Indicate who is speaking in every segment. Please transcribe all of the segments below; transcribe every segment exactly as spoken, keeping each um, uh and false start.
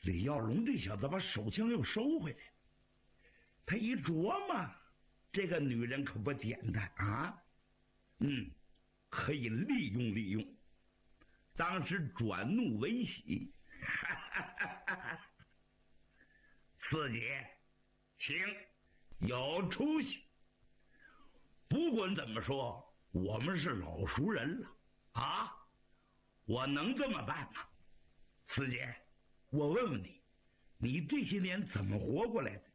Speaker 1: 李耀龙这小子把手枪又收回来，他一琢磨，这个女人可不简单啊，嗯，可以利用利用。当时转怒为喜，哈哈哈哈哈。四姐，请，有出息。不管怎么说，我们是老熟人了啊，我能这么办吗？四姐，我问问你，你这些年怎么活过来的？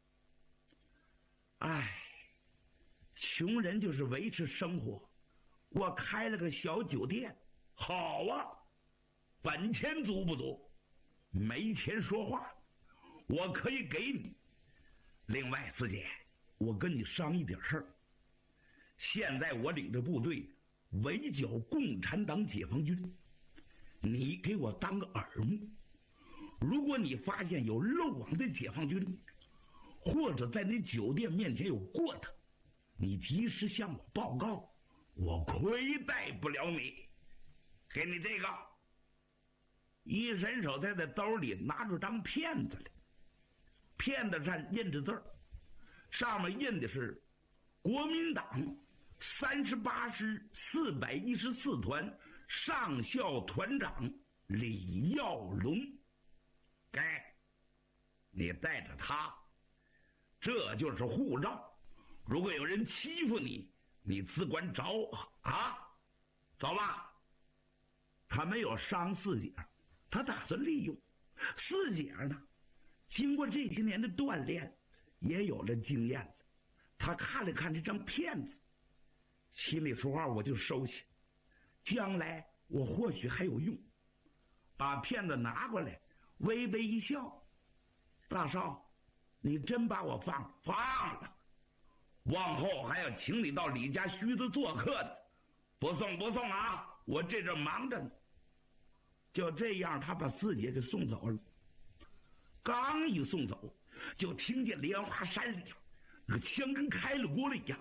Speaker 1: 唉，穷人就是维持生活，我开了个小酒店，好啊，本钱足不足？没钱说话，我可以给你。另外，四姐，我跟你商议点事儿。现在我领着部队围剿共产党解放军，你给我当个耳目。如果你发现有漏网的解放军，或者在你酒店面前有过他，你及时向我报告，我亏待不了你。给你这个。一伸手在他兜里拿出张片子来，片子上印着字儿，上面印的是国民党三十八师四百一十四团上校团长李耀龙。该你带着他，这就是护照。如果有人欺负你，你自管找我啊！走吧。他没有伤四姐，他打算利用四姐呢。经过这些年的锻炼，也有了经验了。他看了看这张片子，心里说话我就收起，将来我或许还有用。把片子拿过来，微微一笑：“大少，你真把我放了？放了。往后还要请你到李家须子做客的，不送不送啊！我这阵忙着呢。”就这样，他把四姐给送走了。刚一送走，就听见莲花山里那个枪跟开了锅了一样，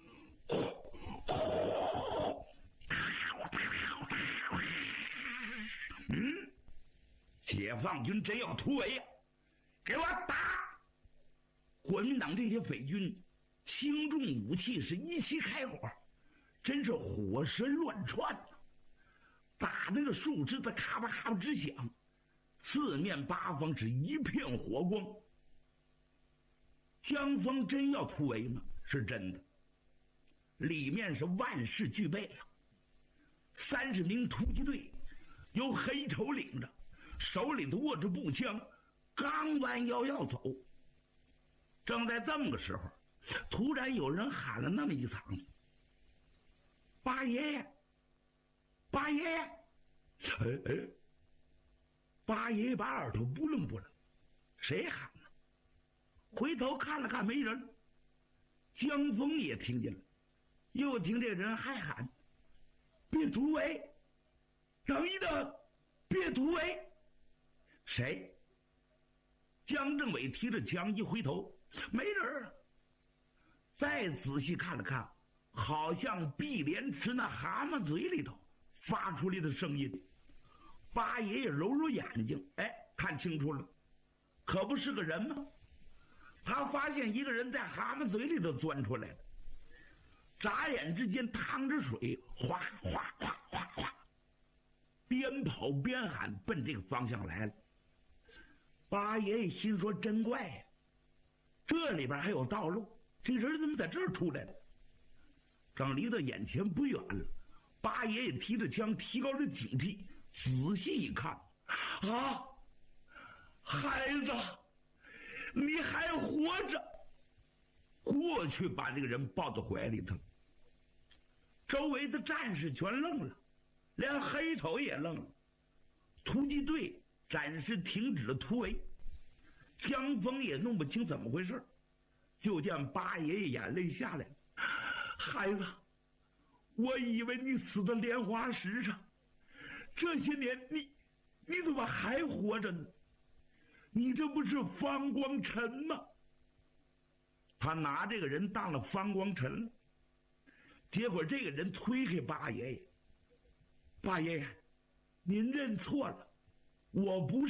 Speaker 1: 嗯，解放军真要突围呀！给我打！国民党这些匪军轻重武器是一起开火，真是火神乱窜呐！打那个树枝子咔吧咔吧直响，四面八方是一片火光。江峰真要突围吗？是真的，里面是万事俱备了。三十名突击队由黑头领着，手里头握着步枪，刚弯腰要走。正在这么个时候，突然有人喊了那么一嗓子：“八爷爷，八爷爷！”哎哎，八爷爷把耳朵不楞不楞，谁喊呢？回头看了看没人。江峰也听见了，又听这人还喊：“别突围！等一等，别突围！”谁？江政委提着枪一回头，没人啊。再仔细看了看，好像碧莲池那蛤蟆嘴里头发出来的声音。八爷爷揉揉眼睛，哎，看清楚了，可不是个人吗？他发现一个人在蛤蟆嘴里头钻出来了，眨眼之间淌着水，哗哗哗哗哗，边跑边喊，奔这个方向来了。八爷爷心说：“真怪呀，这里边还有道路，这人怎么在这儿出来的？”正离到眼前不远了，八爷爷提着枪，提高了警惕，仔细一看，啊，孩子，你还活着！过去把这个人抱到怀里头，周围的战士全愣了，连黑头也愣了。突击队暂时停止了突围，江峰也弄不清怎么回事，就见八爷爷眼泪下来了：“孩子，我以为你死在莲花石上，这些年你你怎么还活着呢？你这不是方光尘吗？”他拿这个人当了方光尘了。结果这个人推开八爷爷：“八爷爷，您认错了，我不是